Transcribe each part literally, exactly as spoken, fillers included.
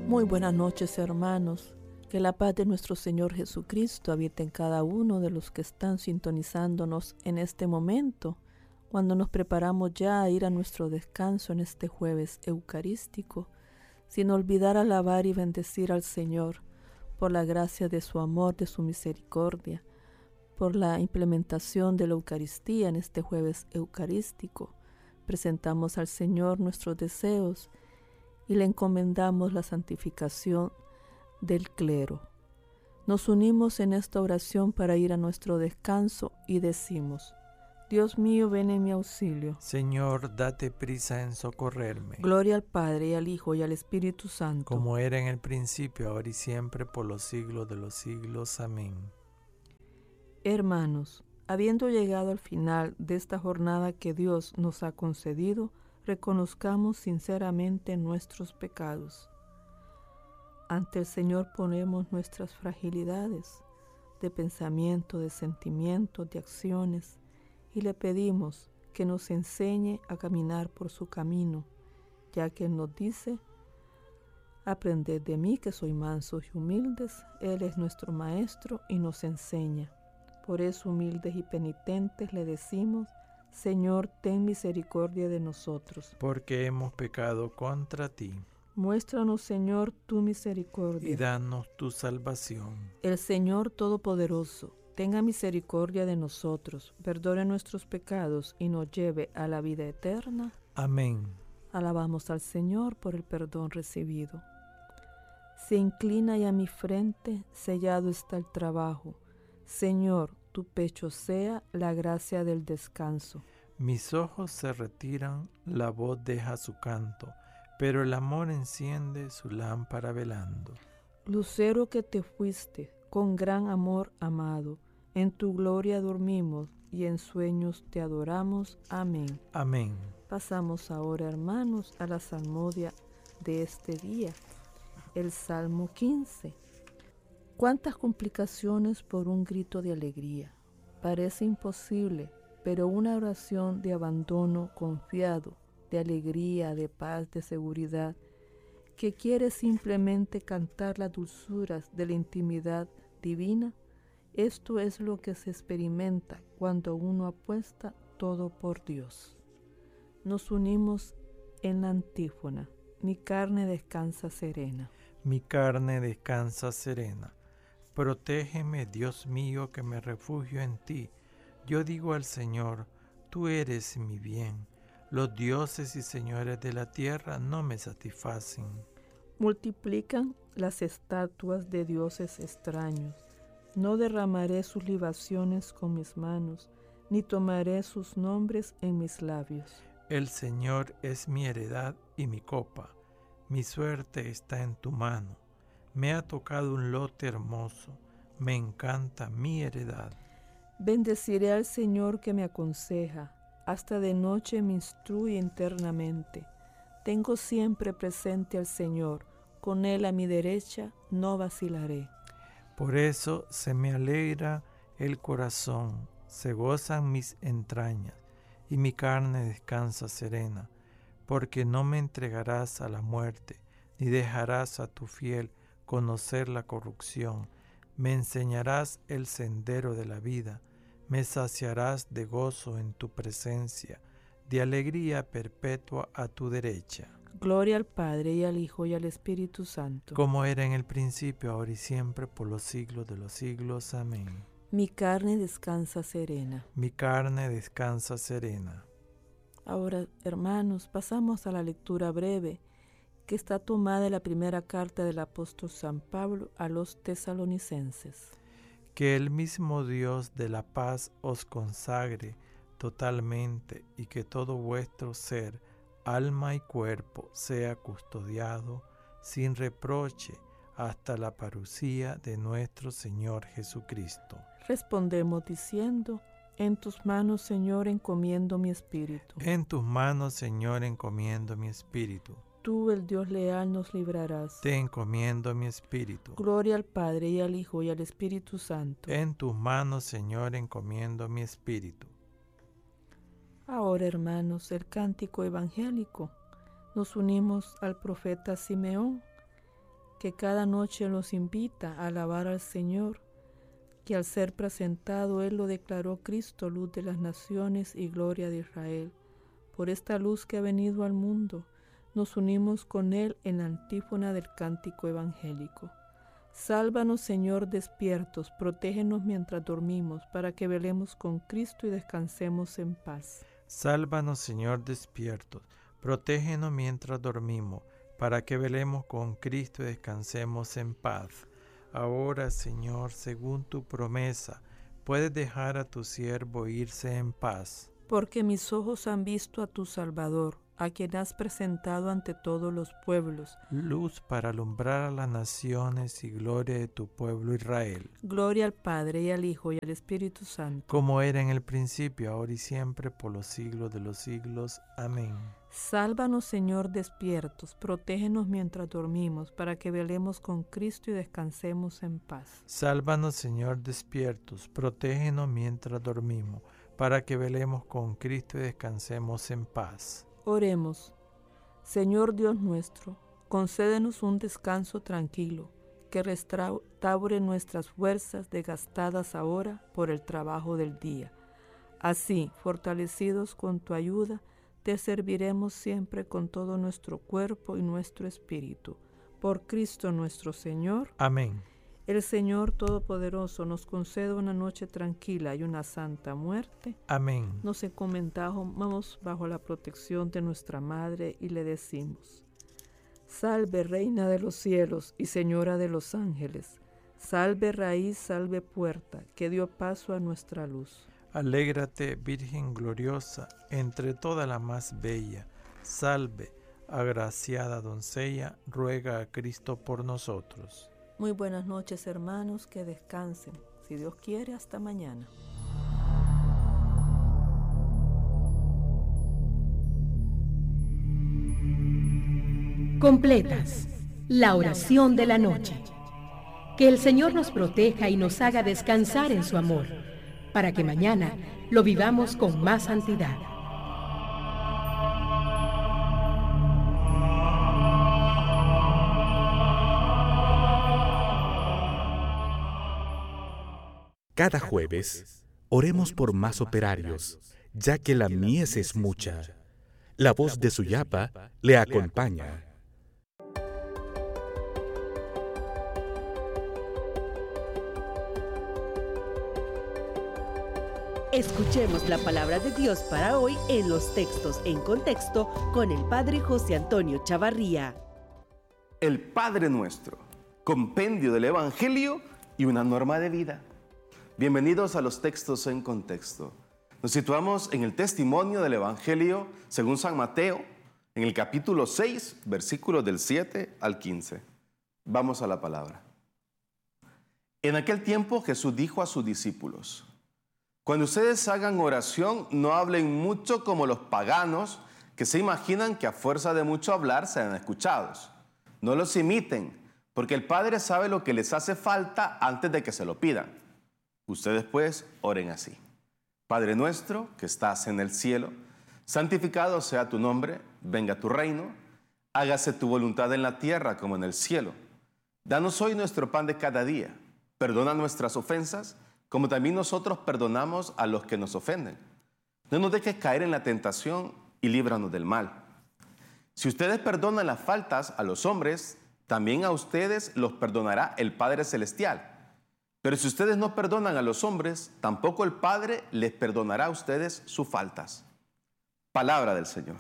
Muy buenas noches, hermanos. Que la paz de nuestro Señor Jesucristo habite en cada uno de los que están sintonizándonos en este momento, cuando nos preparamos ya a ir a nuestro descanso en este jueves eucarístico, sin olvidar alabar y bendecir al Señor por la gracia de su amor, de su misericordia, por la implementación de la Eucaristía en este jueves eucarístico. Presentamos al Señor nuestros deseos y le encomendamos la santificación del clero. Nos unimos en esta oración para ir a nuestro descanso y decimos: Dios mío, ven en mi auxilio. Señor, date prisa en socorrerme. Gloria al Padre, y al Hijo, y al Espíritu Santo. Como era en el principio, ahora y siempre, por los siglos de los siglos. Amén. Hermanos, habiendo llegado al final de esta jornada que Dios nos ha concedido, reconozcamos sinceramente nuestros pecados. Ante el Señor ponemos nuestras fragilidades de pensamiento, de sentimiento, de acciones, y le pedimos que nos enseñe a caminar por su camino, ya que Él nos dice: aprended de mí, que soy mansos y humildes. Él es nuestro Maestro y nos enseña. Por eso, humildes y penitentes, le decimos: Señor, ten misericordia de nosotros. Porque hemos pecado contra ti. Muéstranos, Señor, tu misericordia. Y danos tu salvación. El Señor Todopoderoso tenga misericordia de nosotros, perdone nuestros pecados y nos lleve a la vida eterna. Amén. Alabamos al Señor por el perdón recibido. Se inclina ya mi frente, sellado está el trabajo. Señor, tu pecho sea la gracia del descanso. Mis ojos se retiran, la voz deja su canto, pero el amor enciende su lámpara velando. Lucero que te fuiste, con gran amor amado, en tu gloria dormimos y en sueños te adoramos. Amén. Amén. Pasamos ahora, hermanos, a la salmodia de este día, el Salmo quince. Cuántas complicaciones por un grito de alegría. Parece imposible, pero una oración de abandono confiado, de alegría, de paz, de seguridad, que quiere simplemente cantar las dulzuras de la intimidad divina. Esto es lo que se experimenta cuando uno apuesta todo por Dios. Nos unimos en la antífona: mi carne descansa serena. Mi carne descansa serena. Protégeme, Dios mío, que me refugio en ti. Yo digo al Señor: tú eres mi bien. Los dioses y señores de la tierra no me satisfacen. Multiplican las estatuas de dioses extraños. No derramaré sus libaciones con mis manos, ni tomaré sus nombres en mis labios. El Señor es mi heredad y mi copa. Mi suerte está en tu mano. Me ha tocado un lote hermoso. Me encanta mi heredad. Bendeciré al Señor que me aconseja. Hasta de noche me instruye internamente. Tengo siempre presente al Señor. Con Él a mi derecha no vacilaré. Por eso se me alegra el corazón, se gozan mis entrañas, y mi carne descansa serena, porque no me entregarás a la muerte, ni dejarás a tu fiel conocer la corrupción. Me enseñarás el sendero de la vida, me saciarás de gozo en tu presencia, de alegría perpetua a tu derecha. Gloria al Padre, y al Hijo, y al Espíritu Santo. Como era en el principio, ahora y siempre, por los siglos de los siglos. Amén. Mi carne descansa serena. Mi carne descansa serena. Ahora, hermanos, pasamos a la lectura breve que está tomada de la primera carta del apóstol San Pablo a los tesalonicenses. Que el mismo Dios de la paz os consagre totalmente, y que todo vuestro ser, alma y cuerpo sea custodiado sin reproche hasta la parucía de nuestro Señor Jesucristo. Respondemos diciendo: en tus manos, Señor, encomiendo mi espíritu. En tus manos, Señor, encomiendo mi espíritu. Tú, el Dios leal, nos librarás. Te encomiendo mi espíritu. Gloria al Padre, y al Hijo, y al Espíritu Santo. En tus manos, Señor, encomiendo mi espíritu. Ahora, hermanos, el cántico evangélico. Nos unimos al profeta Simeón que cada noche nos invita a alabar al Señor, que al ser presentado Él lo declaró Cristo, luz de las naciones y gloria de Israel. Por esta luz que ha venido al mundo, nos unimos con Él en la antífona del cántico evangélico. Sálvanos, Señor, despiertos, protégenos mientras dormimos, para que velemos con Cristo y descansemos en paz. Sálvanos, Señor, despiertos, protégenos mientras dormimos, para que velemos con Cristo y descansemos en paz. Ahora, Señor, según tu promesa, puedes dejar a tu siervo irse en paz. Porque mis ojos han visto a tu Salvador, a quien has presentado ante todos los pueblos. Luz para alumbrar a las naciones y gloria de tu pueblo Israel. Gloria al Padre, y al Hijo, y al Espíritu Santo. Como era en el principio, ahora y siempre, por los siglos de los siglos. Amén. Sálvanos, Señor, despiertos, protégenos mientras dormimos, para que velemos con Cristo y descansemos en paz. Sálvanos, Señor, despiertos, protégenos mientras dormimos, para que velemos con Cristo y descansemos en paz. Oremos. Señor Dios nuestro, concédenos un descanso tranquilo, que restaure nuestras fuerzas desgastadas ahora por el trabajo del día. Así, fortalecidos con tu ayuda, te serviremos siempre con todo nuestro cuerpo y nuestro espíritu. Por Cristo nuestro Señor. Amén. El Señor Todopoderoso nos conceda una noche tranquila y una santa muerte. Amén. Nos encomendamos bajo la protección de nuestra Madre y le decimos: Salve, Reina de los cielos y Señora de los ángeles. Salve, raíz, salve, puerta, que dio paso a nuestra luz. Alégrate, Virgen gloriosa, entre toda la más bella. Salve, agraciada doncella, ruega a Cristo por nosotros. Muy buenas noches, hermanos, que descansen. Si Dios quiere, hasta mañana. Completas la oración de la noche. Que el Señor nos proteja y nos haga descansar en su amor, para que mañana lo vivamos con más santidad. Cada jueves, oremos por más operarios, ya que la mies es mucha. La voz de Suyapa le acompaña. Escuchemos la palabra de Dios para hoy en los textos en contexto con el Padre José Antonio Chavarría. El Padre Nuestro, compendio del Evangelio y una norma de vida. Bienvenidos a los textos en contexto. Nos situamos en el testimonio del Evangelio según San Mateo, en el capítulo seis, versículos del siete al quince. Vamos a la palabra. En aquel tiempo Jesús dijo a sus discípulos: Cuando ustedes hagan oración, no hablen mucho como los paganos, que se imaginan que a fuerza de mucho hablar serán escuchados. No los imiten, porque el Padre sabe lo que les hace falta antes de que se lo pidan. Ustedes pues oren así: Padre nuestro que estás en el cielo, santificado sea tu nombre, venga tu reino, hágase tu voluntad en la tierra como en el cielo. Danos hoy nuestro pan de cada día, perdona nuestras ofensas, como también nosotros perdonamos a los que nos ofenden. No nos dejes caer en la tentación y líbranos del mal. Si ustedes perdonan las faltas a los hombres, también a ustedes los perdonará el Padre Celestial. Pero si ustedes no perdonan a los hombres, tampoco el Padre les perdonará a ustedes sus faltas. Palabra del Señor.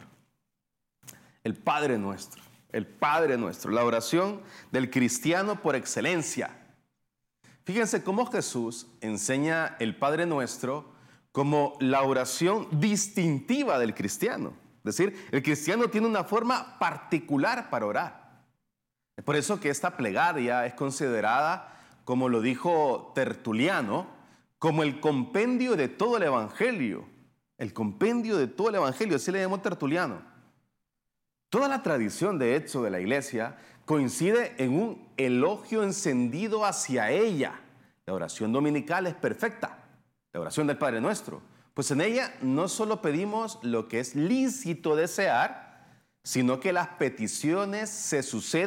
El Padre Nuestro, el Padre Nuestro, la oración del cristiano por excelencia. Fíjense cómo Jesús enseña el Padre Nuestro como la oración distintiva del cristiano. Es decir, el cristiano tiene una forma particular para orar. Es por eso que esta plegaria es considerada, como lo dijo Tertuliano, como el compendio de todo el Evangelio. El compendio de todo el Evangelio, así le llamó Tertuliano. Toda la tradición, de hecho, de la Iglesia coincide en un elogio encendido hacia ella. La oración dominical es perfecta, la oración del Padre Nuestro. Pues en ella no solo pedimos lo que es lícito desear, sino que las peticiones se suceden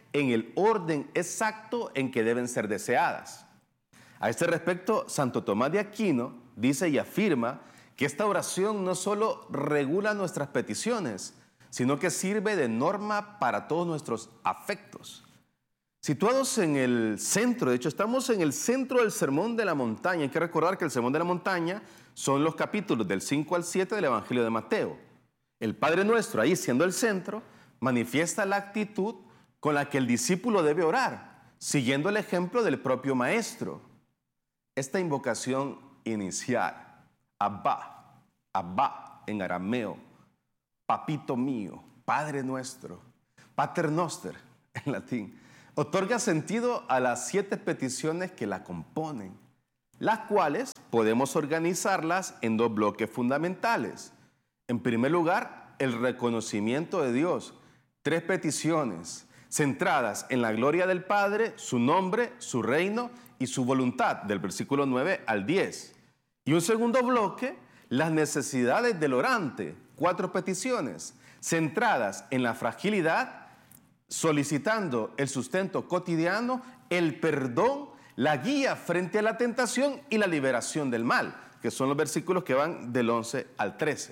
en el orden exacto en que deben ser deseadas. A este respecto, Santo Tomás de Aquino dice y afirma que esta oración no solo regula nuestras peticiones, sino que sirve de norma para todos nuestros afectos. Situados en el centro, de hecho estamos en el centro del Sermón de la Montaña. Hay que recordar que el Sermón de la Montaña son los capítulos del cinco al siete del Evangelio de Mateo. El Padre Nuestro, ahí siendo el centro, manifiesta la actitud con la que el discípulo debe orar, siguiendo el ejemplo del propio Maestro. Esta invocación inicial, Abba, Abba en arameo, Papito mío, Padre Nuestro, Pater Noster en latín, otorga sentido a las siete peticiones que la componen, las cuales podemos organizarlas en dos bloques fundamentales. En primer lugar, el reconocimiento de Dios, tres peticiones centradas en la gloria del Padre, su nombre, su reino y su voluntad, del versículo nueve al diez. Y un segundo bloque, las necesidades del orante, cuatro peticiones centradas en la fragilidad, solicitando el sustento cotidiano, el perdón, la guía frente a la tentación y la liberación del mal, que son los versículos que van del once al trece.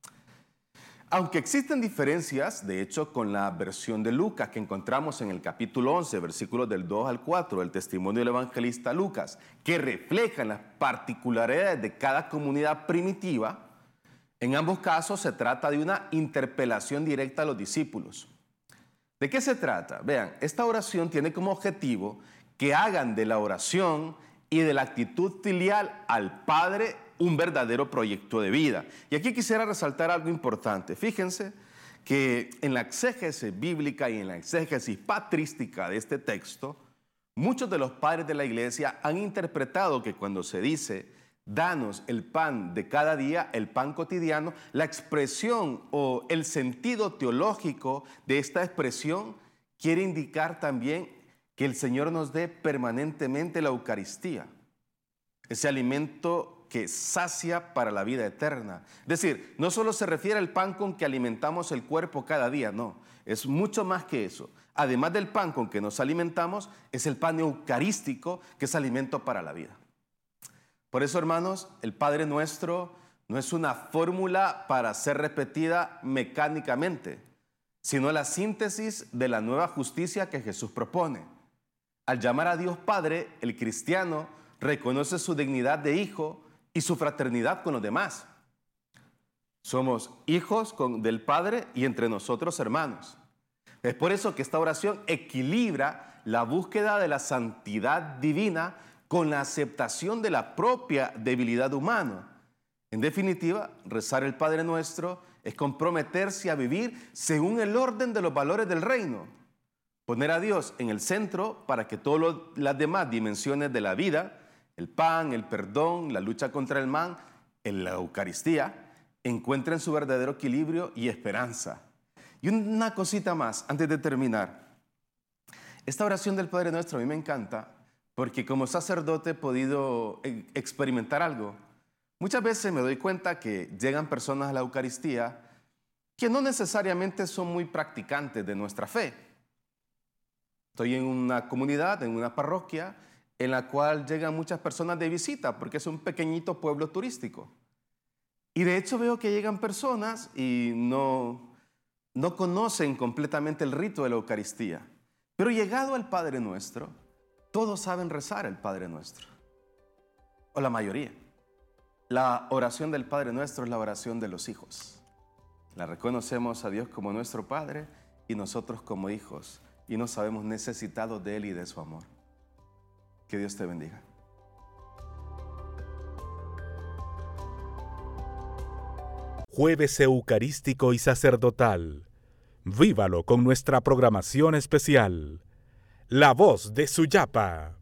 Aunque existen diferencias, de hecho, con la versión de Lucas que encontramos en el capítulo once, versículos del dos al cuatro, del testimonio del evangelista Lucas, que reflejan las particularidades de cada comunidad primitiva, en ambos casos se trata de una interpelación directa a los discípulos. ¿De qué se trata? Vean, esta oración tiene como objetivo que hagan de la oración y de la actitud filial al Padre un verdadero proyecto de vida. Y aquí quisiera resaltar algo importante. Fíjense que en la exégesis bíblica y en la exégesis patrística de este texto, muchos de los padres de la iglesia han interpretado que cuando se dice danos el pan de cada día, el pan cotidiano, la expresión o el sentido teológico de esta expresión quiere indicar también que el Señor nos dé permanentemente la Eucaristía, ese alimento que sacia para la vida eterna. Es decir, no solo se refiere al pan con que alimentamos el cuerpo cada día, no, es mucho más que eso. Además del pan con que nos alimentamos, es el pan eucarístico que es alimento para la vida. Por eso, hermanos, el Padre Nuestro no es una fórmula para ser repetida mecánicamente, sino la síntesis de la nueva justicia que Jesús propone. Al llamar a Dios Padre, el cristiano reconoce su dignidad de hijo y su fraternidad con los demás. Somos hijos con, del Padre y entre nosotros hermanos. Es por eso que esta oración equilibra la búsqueda de la santidad divina con la aceptación de la propia debilidad humana. En definitiva, rezar el Padre Nuestro es comprometerse a vivir según el orden de los valores del reino. Poner a Dios en el centro para que todas las demás dimensiones de la vida, el pan, el perdón, la lucha contra el mal, en la Eucaristía, encuentren su verdadero equilibrio y esperanza. Y una cosita más, antes de terminar. Esta oración del Padre Nuestro a mí me encanta porque como sacerdote he podido experimentar algo. Muchas veces me doy cuenta que llegan personas a la Eucaristía que no necesariamente son muy practicantes de nuestra fe. Estoy en una comunidad, en una parroquia, en la cual llegan muchas personas de visita porque es un pequeñito pueblo turístico. Y de hecho veo que llegan personas y no, no conocen completamente el rito de la Eucaristía. Pero llegado al Padre Nuestro, todos saben rezar el Padre Nuestro. O la mayoría. La oración del Padre Nuestro es la oración de los hijos. La reconocemos a Dios como nuestro Padre y nosotros como hijos. Y nos sabemos necesitados de Él y de su amor. Que Dios te bendiga. Jueves Eucarístico y Sacerdotal. Vívalo con nuestra programación especial. La voz de Suyapa.